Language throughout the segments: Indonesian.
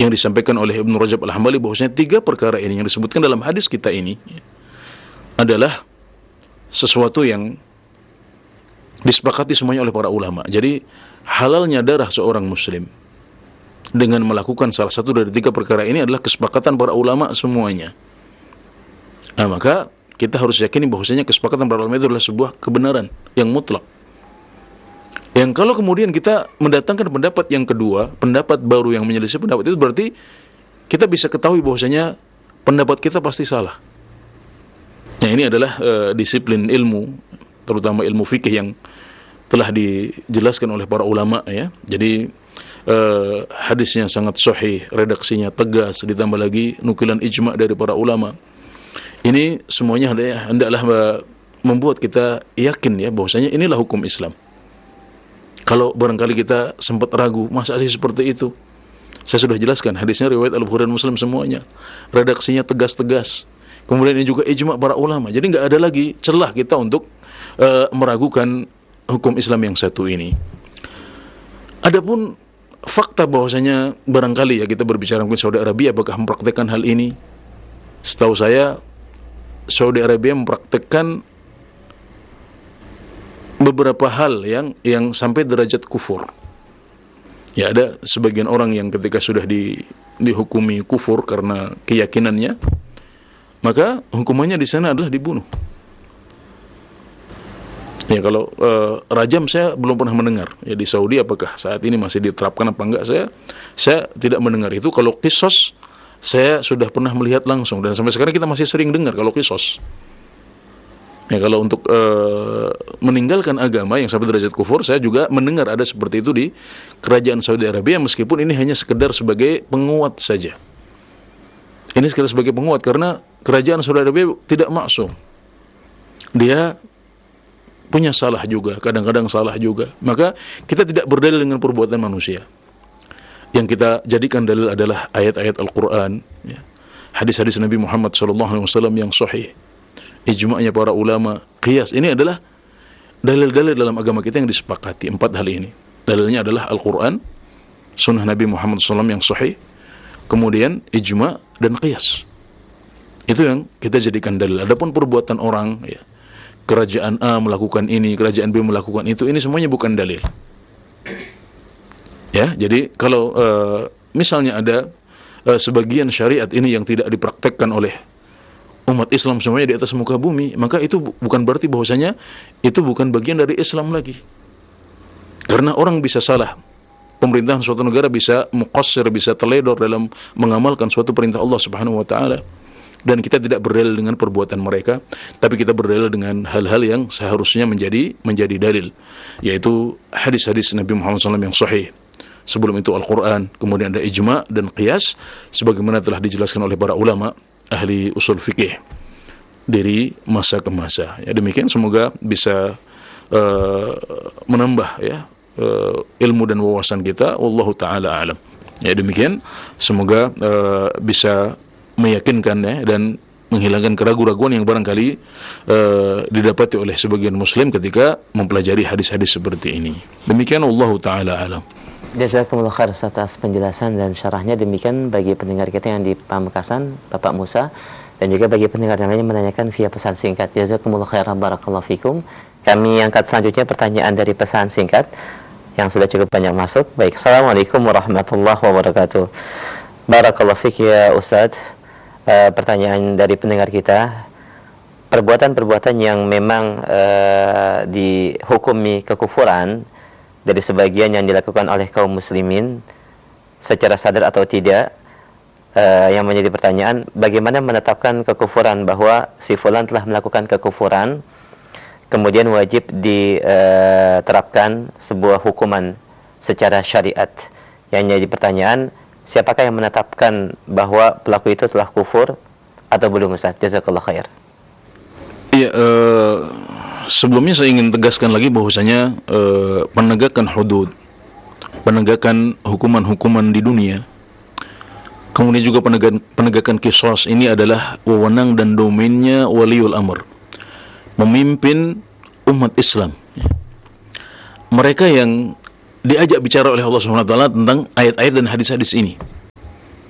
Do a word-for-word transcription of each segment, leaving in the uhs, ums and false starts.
yang disampaikan oleh Ibnu Rajab Al-Hambali bahwasanya tiga perkara ini yang disebutkan dalam hadis kita ini adalah sesuatu yang disepakati semuanya oleh para ulama. Jadi halalnya darah seorang muslim dengan melakukan salah satu dari tiga perkara ini adalah kesepakatan para ulama semuanya. Nah, maka kita harus yakini bahwasanya kesepakatan para ulama itu adalah sebuah kebenaran yang mutlak. Yang kalau kemudian kita mendatangkan pendapat yang kedua, pendapat baru yang menyelisih pendapat itu, berarti kita bisa ketahui bahwasanya pendapat kita pasti salah. Nah, ini adalah uh, disiplin ilmu, terutama ilmu fikih yang telah dijelaskan oleh para ulama ya. Jadi uh, hadisnya sangat sahih, redaksinya tegas, ditambah lagi nukilan ijma' dari para ulama. Ini semuanya hendaklah uh, membuat kita yakin ya bahwasanya inilah hukum Islam. Kalau barangkali kita sempat ragu, masa sih seperti itu? Saya sudah jelaskan, hadisnya riwayat Al-Bukhari dan Muslim semuanya. Redaksinya tegas-tegas. Kemudian ini juga ijma' para ulama. Jadi nggak ada lagi celah kita untuk uh, meragukan hukum Islam yang satu ini. Adapun fakta bahwasanya barangkali ya kita berbicara mungkin Saudi Arabia apakah mempraktekkan hal ini? Setahu saya Saudi Arabia mempraktekkan beberapa hal yang yang sampai derajat kufur. Ya, ada sebagian orang yang ketika sudah di, dihukumi kufur karena keyakinannya, maka hukumannya di sana adalah dibunuh. Ya, kalau uh, rajam saya belum pernah mendengar. Ya, di Saudi apakah saat ini masih diterapkan apa enggak, saya saya tidak mendengar itu. Kalau qisas saya sudah pernah melihat langsung dan sampai sekarang kita masih sering dengar kalau qisas. Ya, kalau untuk uh, meninggalkan agama yang sampai derajat kufur, saya juga mendengar ada seperti itu di kerajaan Saudi Arabia, meskipun ini hanya sekedar sebagai penguat saja. Ini sekedar sebagai penguat karena kerajaan Saudi Arabia tidak maksum. Dia punya salah juga, kadang-kadang salah juga. Maka kita tidak berdalil dengan perbuatan manusia. Yang kita jadikan dalil adalah ayat-ayat Al-Quran, ya, hadis-hadis Nabi Muhammad shallallahu alaihi wasallam yang sahih, ijma'nya para ulama, qiyas. Ini adalah dalil-dalil dalam agama kita yang disepakati. Empat hal ini. Dalilnya adalah Al-Quran, sunnah Nabi Muhammad shallallahu alaihi wasallam yang sahih, kemudian ijma' dan qiyas. Itu yang kita jadikan dalil. Adapun perbuatan orang, ya, kerajaan A melakukan ini, kerajaan B melakukan itu, ini semuanya bukan dalil. Ya, jadi kalau uh, misalnya ada uh, sebagian syariat ini yang tidak dipraktekkan oleh umat Islam semuanya di atas muka bumi, maka itu bukan berarti bahwasanya itu bukan bagian dari Islam lagi. Karena orang bisa salah, pemerintahan suatu negara bisa muqassir, bisa teledor dalam mengamalkan suatu perintah Allah Subhanahu wa taala, dan kita tidak berdalil dengan perbuatan mereka, tapi kita berdalil dengan hal-hal yang seharusnya menjadi menjadi dalil, yaitu hadis-hadis Nabi Muhammad shallallahu alaihi wasallam yang sahih. Sebelum itu Al-Quran, kemudian ada ijma' dan qiyas, sebagaimana telah dijelaskan oleh para ulama ahli usul fikih dari masa ke masa. Ya, demikian, semoga bisa uh, menambah ya uh, ilmu dan wawasan kita. Wallahu taala alam. Ya, demikian, semoga uh, bisa meyakinkan ya dan menghilangkan keraguan-keraguan yang barangkali uh, didapati oleh sebagian muslim ketika mempelajari hadis-hadis seperti ini. Demikian, wallahu taala alam. Jazakumullah khair atas penjelasan dan syarahnya. Demikian bagi pendengar kita yang di Pamekasan, Bapak Musa, dan juga bagi pendengar yang lainnya menanyakan via pesan singkat. Jazakumullah khairan, barakallahu fikum. Kami angkat selanjutnya pertanyaan dari pesan singkat yang sudah cukup banyak masuk. Baik, assalamualaikum warahmatullahi wabarakatuh. Barakallahu fik ya Ustadz. Uh, pertanyaan dari pendengar kita, perbuatan-perbuatan yang memang uh, dihukumi kekufuran dari sebagian yang dilakukan oleh kaum muslimin secara sadar atau tidak, uh, yang menjadi pertanyaan, bagaimana menetapkan kekufuran, bahwa si fulan telah melakukan kekufuran, kemudian wajib diterapkan sebuah hukuman secara syariat. Yang menjadi pertanyaan, siapakah yang menetapkan bahwa pelaku itu telah kufur atau belum, Ustaz? Jazakallah khair. Iya, uh, sebelumnya saya ingin tegaskan lagi bahwasanya uh, penegakan hudud, penegakan hukuman-hukuman di dunia, kemudian juga penegakan, penegakan qisas ini adalah wewenang dan domainnya waliul amr, memimpin umat Islam. Mereka yang diajak bicara oleh Allah Subhanahu wa taala tentang ayat-ayat dan hadis-hadis ini.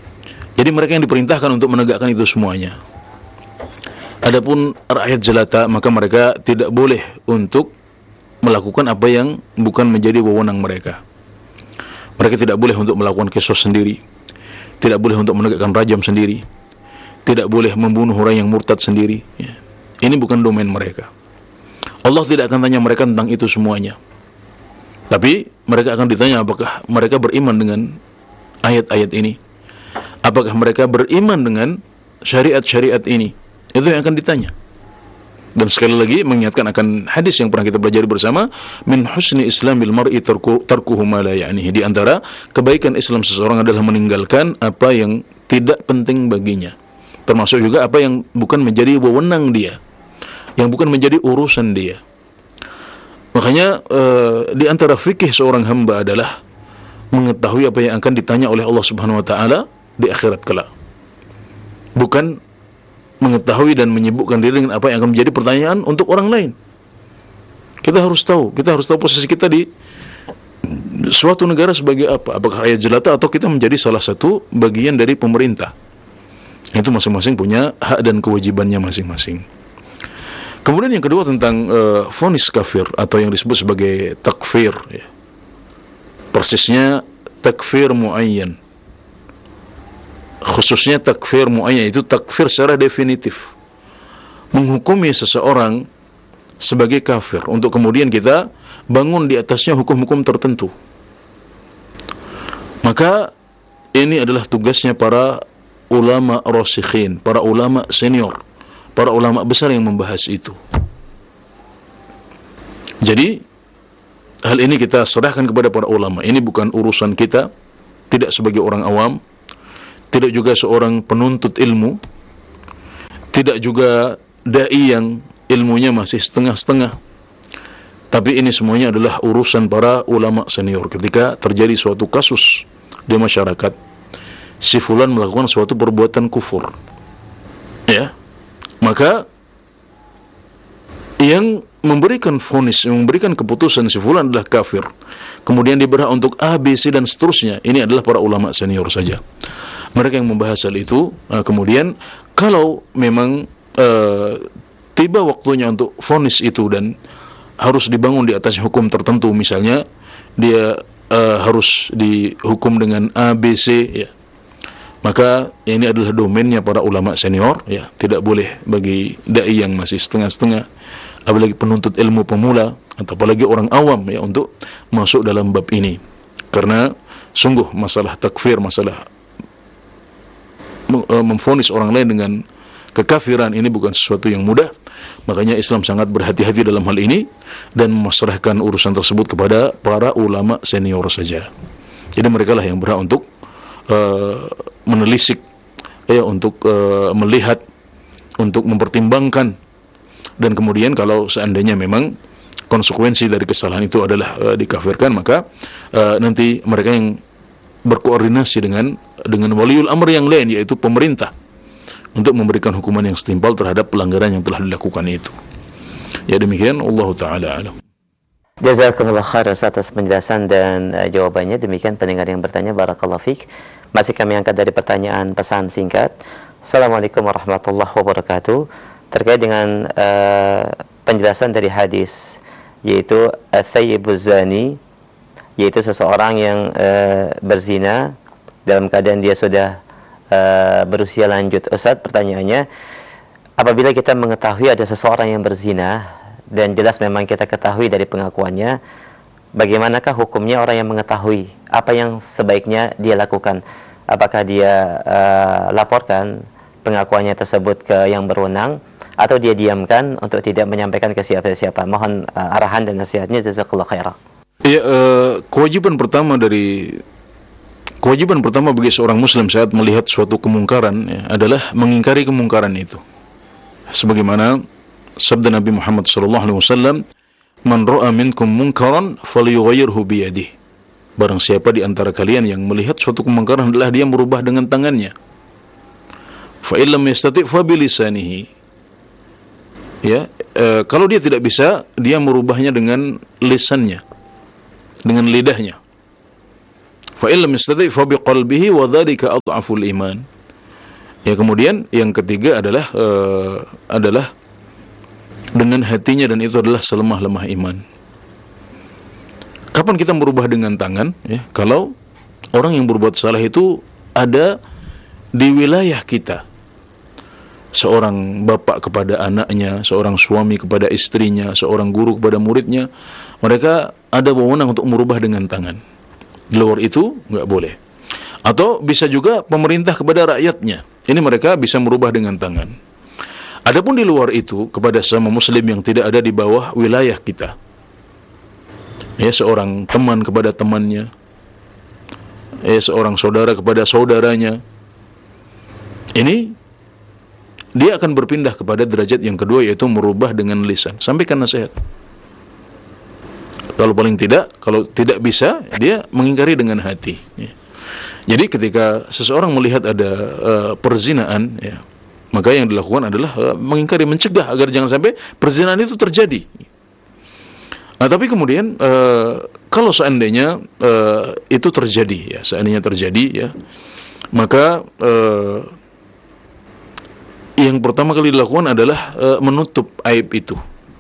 Jadi mereka yang diperintahkan untuk menegakkan itu semuanya. Adapun rakyat jelata, maka mereka tidak boleh untuk melakukan apa yang bukan menjadi wewenang mereka. Mereka tidak boleh untuk melakukan qisas sendiri, tidak boleh untuk menegakkan rajam sendiri, tidak boleh membunuh orang yang murtad sendiri. Ya. Ini bukan domain mereka. Allah tidak akan tanya mereka tentang itu semuanya. Tapi mereka akan ditanya apakah mereka beriman dengan ayat-ayat ini, apakah mereka beriman dengan syariat-syariat ini. Itu yang akan ditanya. Dan sekali lagi mengingatkan akan hadis yang pernah kita pelajari bersama, min husni islamil mar'i tarku, tarkuhu ma la ya'nihi. Di antara kebaikan Islam seseorang adalah meninggalkan apa yang tidak penting baginya, termasuk juga apa yang bukan menjadi wewenang dia, yang bukan menjadi urusan dia. Makanya uh, di antara fikih seorang hamba adalah mengetahui apa yang akan ditanya oleh Allah Subhanahu wa taala di akhirat kelak. Bukan mengetahui dan menyibukkan diri dengan apa yang akan menjadi pertanyaan untuk orang lain. Kita harus tahu, kita harus tahu posisi kita di suatu negara sebagai apa? Apakah rakyat jelata atau kita menjadi salah satu bagian dari pemerintah? Itu masing-masing punya hak dan kewajibannya masing-masing. Kemudian yang kedua tentang uh, vonis kafir atau yang disebut sebagai takfir, ya. Persisnya takfir muayyan. Khususnya takfir muayyan itu takfir secara definitif, menghukumi seseorang sebagai kafir untuk kemudian kita bangun di atasnya hukum-hukum tertentu. Maka ini adalah tugasnya para ulama rasikhin, para ulama senior, para ulama besar yang membahas itu. Jadi hal ini kita serahkan kepada para ulama. Ini bukan urusan kita, tidak sebagai orang awam, tidak juga seorang penuntut ilmu, tidak juga dai yang ilmunya masih setengah-setengah. Tapi ini semuanya adalah urusan para ulama senior. Ketika terjadi suatu kasus di masyarakat, si fulan melakukan suatu perbuatan kufur, ya, maka yang memberikan vonis, yang memberikan keputusan si fulan adalah kafir. Kemudian dia berhak untuk A, B, C dan seterusnya. Ini adalah para ulama senior saja. Mereka yang membahas hal itu. Kemudian kalau memang uh, tiba waktunya untuk vonis itu dan harus dibangun di atas hukum tertentu, misalnya dia uh, harus dihukum dengan A, B, C, ya, maka ini adalah domainnya para ulama senior, ya. Tidak boleh bagi dai yang masih setengah-setengah, apalagi penuntut ilmu pemula atau apalagi orang awam, ya, untuk masuk dalam bab ini. Karena sungguh masalah takfir, masalah memvonis orang lain dengan kekafiran ini bukan sesuatu yang mudah. Makanya Islam sangat berhati-hati dalam hal ini dan memasrahkan urusan tersebut kepada para ulama senior saja. Jadi mereka lah yang berhak untuk uh, menelisik, ya, untuk uh, melihat, untuk mempertimbangkan, dan kemudian kalau seandainya memang konsekuensi dari kesalahan itu adalah uh, dikafirkan, maka uh, nanti mereka yang berkoordinasi dengan dengan waliul amr yang lain, yaitu pemerintah, untuk memberikan hukuman yang setimpal terhadap pelanggaran yang telah dilakukan itu. Ya, demikian, Allah Ta'ala alam. Jazakumullah khair atas penjelasan dan uh, jawabannya. Demikian pendengar yang bertanya, barakallahu fiik. Masih kami angkat dari pertanyaan pesan singkat. Assalamualaikum warahmatullahi wabarakatuh. Terkait dengan uh, penjelasan dari hadis, yaitu as-sayyibuz zani, yaitu seseorang yang uh, berzina dalam keadaan dia sudah uh, berusia lanjut. Ustaz, pertanyaannya, apabila kita mengetahui ada seseorang yang berzina dan jelas memang kita ketahui dari pengakuannya, bagaimanakah hukumnya orang yang mengetahui? Apa yang sebaiknya dia lakukan? Apakah dia uh, laporkan pengakuannya tersebut ke yang berwenang, atau dia diamkan untuk tidak menyampaikan ke siapa-siapa? Mohon uh, arahan dan nasihatnya, jazakallahu khairan. Ya, uh, kewajiban pertama dari kewajiban pertama bagi seorang muslim saat melihat suatu kemungkaran, ya, adalah mengingkari kemungkaran itu. Sebagaimana sabda Nabi Muhammad sallallahu alaihi wasallam, "Man ra'a minkum munkaran falyughayyirhu bi yadihi." Barang siapa di antara kalian yang melihat suatu kemungkaran, adalah dia merubah dengan tangannya. Fa illam yastati' fa bi lisanihi. Ya, e, kalau dia tidak bisa, dia merubahnya dengan lisannya, dengan lidahnya. Fa illam yastati' fa bi qalbihi wa dzalika adhaful iman. Ya, kemudian yang ketiga adalah uh, adalah dengan hatinya, dan itu adalah selemah-lemah iman. Kapan kita merubah dengan tangan? Ya, kalau orang yang berbuat salah itu ada di wilayah kita. Seorang bapak kepada anaknya, seorang suami kepada istrinya, seorang guru kepada muridnya, mereka ada wewenang untuk merubah dengan tangan. Di luar itu nggak boleh. Atau bisa juga pemerintah kepada rakyatnya. Ini mereka bisa merubah dengan tangan. Adapun di luar itu kepada sesama muslim yang tidak ada di bawah wilayah kita, ya, seorang teman kepada temannya, ya, seorang saudara kepada saudaranya, ini dia akan berpindah kepada derajat yang kedua, yaitu merubah dengan lisan, sampaikan nasihat. Kalau paling tidak, kalau tidak bisa, dia mengingkari dengan hati, ya. Jadi ketika seseorang melihat ada uh, perzinaan, ya, maka yang dilakukan adalah uh, mengingkari, mencegah agar jangan sampai perzinaan itu terjadi. Nah, tapi kemudian uh, kalau seandainya uh, itu terjadi, ya, seandainya terjadi, ya, maka uh, yang pertama kali dilakukan adalah uh, menutup aib itu.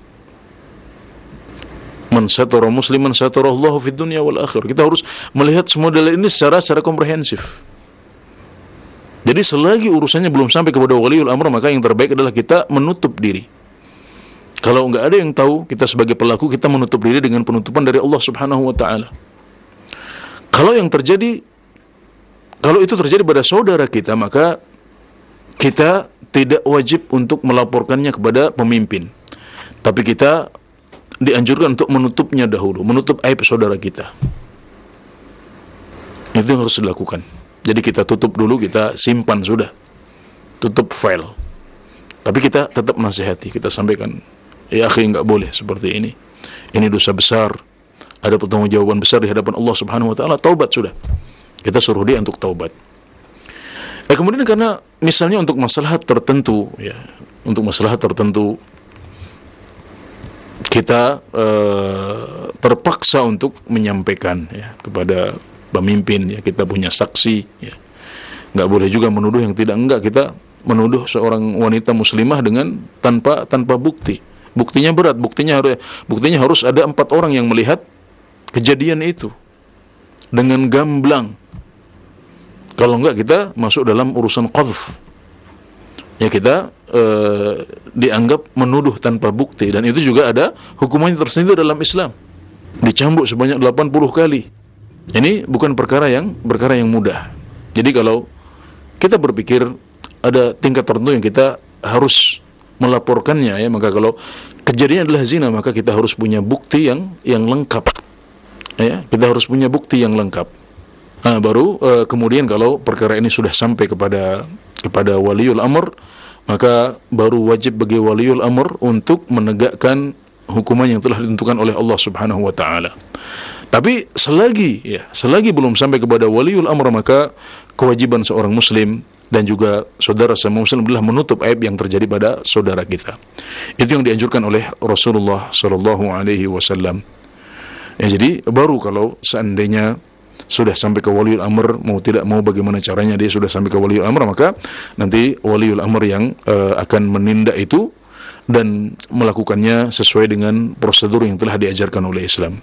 Man satara musliman satarallahu fid dunya wal akhirah. Kita harus melihat semua dalil ini secara secara komprehensif. Jadi selagi urusannya belum sampai kepada waliul amr, maka yang terbaik adalah kita menutup diri. Kalau enggak ada yang tahu, kita sebagai pelaku, kita menutup diri dengan penutupan dari Allah Subhanahu wa taala. Kalau yang terjadi, kalau itu terjadi pada saudara kita, maka kita tidak wajib untuk melaporkannya kepada pemimpin. Tapi kita dianjurkan untuk menutupnya dahulu, menutup aib saudara kita. Itu yang harus dilakukan. Jadi kita tutup dulu, kita simpan sudah, tutup file. Tapi kita tetap nasihati, kita sampaikan, ya akhi, enggak boleh seperti ini. Ini dosa besar, ada pertanggungjawaban besar di hadapan Allah Subhanahu wa taala. Taubat sudah. Kita suruh dia untuk taubat. Eh, kemudian karena misalnya untuk masalah tertentu, ya, untuk masalah tertentu kita uh, terpaksa untuk menyampaikan, ya, kepada pemimpin, ya, kita punya saksi, ya. Nggak boleh juga menuduh yang tidak enggak. Kita menuduh seorang wanita muslimah dengan tanpa tanpa bukti. Buktinya berat, buktinya harus buktinya harus ada empat orang yang melihat kejadian itu dengan gamblang. Kalau enggak, kita masuk dalam urusan qadhf. Ya, kita uh, dianggap menuduh tanpa bukti, dan itu juga ada hukumannya tersendiri dalam Islam. Dicambuk sebanyak delapan puluh kali. Ini bukan perkara yang perkara yang mudah. Jadi kalau kita berpikir ada tingkat tertentu yang kita harus melaporkannya, ya, maka kalau kejadian adalah zina, maka kita harus punya bukti yang yang lengkap. Ya, kita harus punya bukti yang lengkap. Nah, baru uh, kemudian kalau perkara ini sudah sampai kepada kepada waliul amr, maka baru wajib bagi waliul amr untuk menegakkan hukuman yang telah ditentukan oleh Allah Subhanahu wa taala. Tapi selagi, ya, selagi belum sampai kepada waliul amr, maka kewajiban seorang muslim dan juga saudara sama muslim adalah menutup aib yang terjadi pada saudara kita. Itu yang dianjurkan oleh Rasulullah sallallahu alaihi wasallam. Ya, jadi baru kalau seandainya sudah sampai ke waliul amr, mau tidak mau bagaimana caranya dia sudah sampai ke waliul amr, maka nanti waliul amr yang uh, akan menindak itu dan melakukannya sesuai dengan prosedur yang telah diajarkan oleh Islam.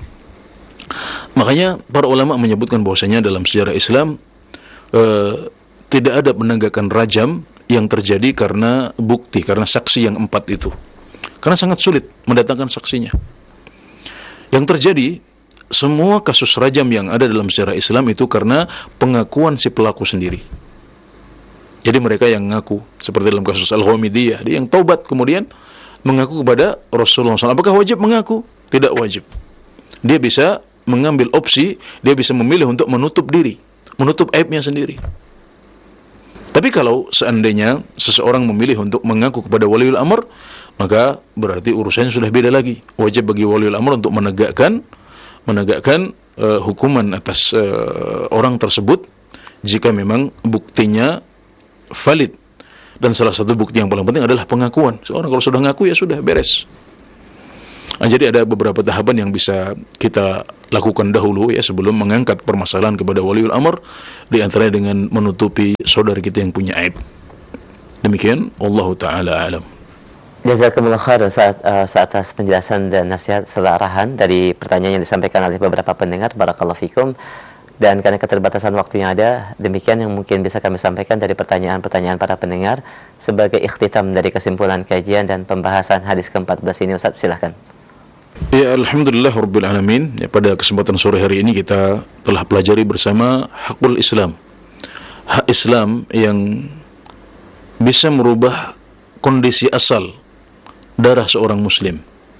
Makanya para ulama menyebutkan bahwasanya dalam sejarah Islam uh, tidak ada penegakan rajam yang terjadi karena bukti, karena saksi yang empat itu. Karena sangat sulit mendatangkan saksinya. Yang terjadi, semua kasus rajam yang ada dalam sejarah Islam itu karena pengakuan si pelaku sendiri. Jadi mereka yang mengaku, seperti dalam kasus Al-Ghamidiyah, dia yang taubat kemudian mengaku kepada Rasulullah shallallahu alaihi wasallam. Apakah wajib mengaku? Tidak wajib. Dia bisa mengambil opsi, dia bisa memilih untuk menutup diri, menutup aibnya sendiri. Tapi kalau seandainya seseorang memilih untuk mengaku kepada waliul amr, maka berarti urusannya sudah beda lagi. Wajib bagi waliul amr untuk menegakkan menegakkan uh, hukuman atas uh, orang tersebut jika memang buktinya valid. Dan salah satu bukti yang paling penting adalah pengakuan. Seorang kalau sudah ngaku, ya sudah beres. Nah, jadi ada beberapa tahapan yang bisa kita lakukan dahulu, ya, sebelum mengangkat permasalahan kepada waliul amr, di antaranya dengan menutupi saudara kita yang punya aib. Demikian, wallahu taala alam. Jazakumullah khair saat, uh, atas penjelasan dan nasihat selarahan dari pertanyaan yang disampaikan oleh beberapa pendengar. Barakallahu fikum. Dan karena keterbatasan waktu yang ada, demikian yang mungkin bisa kami sampaikan dari pertanyaan-pertanyaan para pendengar sebagai ikhtitam dari kesimpulan kajian dan pembahasan hadis ke empat belas ini. Ustaz, silahkan. Ya, alhamdulillah rabbil alamin. Ya, pada kesempatan sore hari ini kita telah pelajari bersama hakul Islam. Hak Islam yang bisa merubah kondisi asal darah seorang muslim.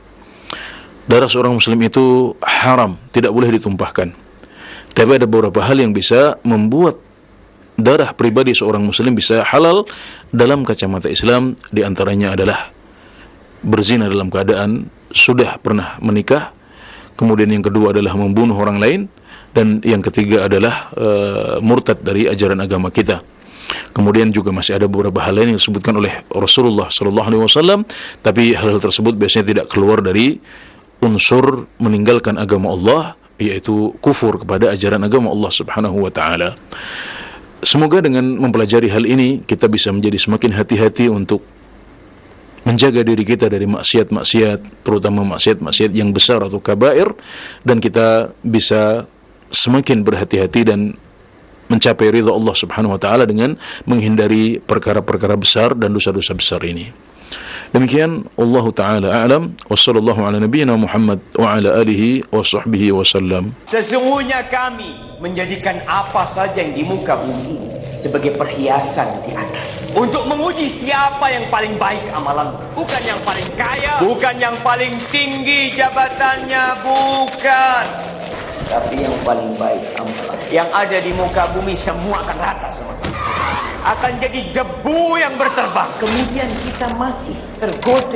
Darah seorang muslim itu haram, tidak boleh ditumpahkan. Tapi ada beberapa hal yang bisa membuat darah pribadi seorang muslim bisa halal dalam kacamata Islam. Di antaranya adalah berzina dalam keadaan sudah pernah menikah. Kemudian yang kedua adalah membunuh orang lain. Dan yang ketiga adalah uh, murtad dari ajaran agama kita. Kemudian juga masih ada beberapa hal lain yang disebutkan oleh Rasulullah sallallahu alaihi wasallam, tapi hal-hal tersebut biasanya tidak keluar dari unsur meninggalkan agama Allah, yaitu kufur kepada ajaran agama Allah Subhanahu wa taala. Semoga dengan mempelajari hal ini kita bisa menjadi semakin hati-hati untuk menjaga diri kita dari maksiat-maksiat, terutama maksiat-maksiat yang besar atau kabair, dan kita bisa semakin berhati-hati dan mencapai ridha Allah Subhanahu wa taala dengan menghindari perkara-perkara besar dan dosa-dosa besar ini. Demikian, Allah taala a'lam, wa sallallahu ala nabiyyina Muhammad wa ala alihi wa sahbihi wasallam. Sesungguhnya kami menjadikan apa saja yang di muka bumi ini sebagai perhiasan di atas, untuk menguji siapa yang paling baik amalan, bukan yang paling kaya, bukan yang paling tinggi jabatannya, bukan, tapi yang paling baik amalan. Yang ada di muka bumi semua akan rata semua, akan jadi debu yang berterbang. Kemudian kita masih tergoda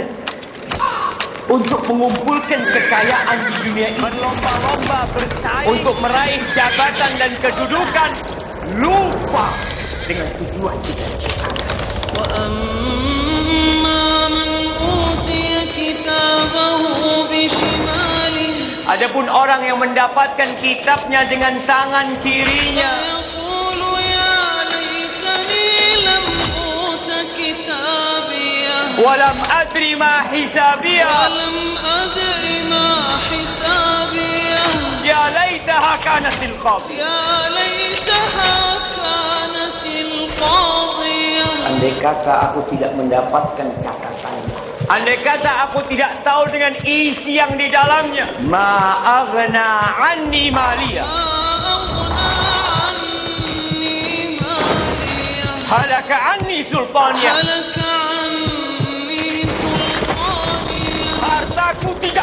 untuk mengumpulkan kekayaan di dunia ini, berlomba-lomba bersaing untuk meraih jabatan dan kedudukan, lupa dengan tujuan kita. Wa amma man utiya kitabahu bishimalihi, adapun orang yang mendapatkan kitabnya dengan tangan kirinya, yaqulu ya laitani lam uta kitabiyah wa lam adri ma hisabiyah wa lam adri ma hisabiyah ya laitaha kanatil qadiyah ya laitaha kanatil qadiyah. Andai kata aku tidak mendapatkan catatanku, andai kata aku tidak tahu dengan isi yang di dalamnya, ma aghna anni maliyah, halaka anni sultaniyah, halaka anni sultaniyah, hartaku tidak